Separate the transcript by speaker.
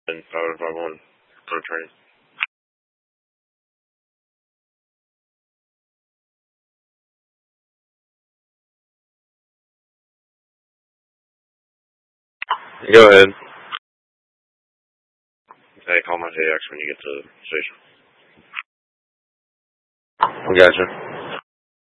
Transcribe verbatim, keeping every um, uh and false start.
Speaker 1: and five five one for training. Go ahead. Hey, call my A X when you get to the station. I gotcha.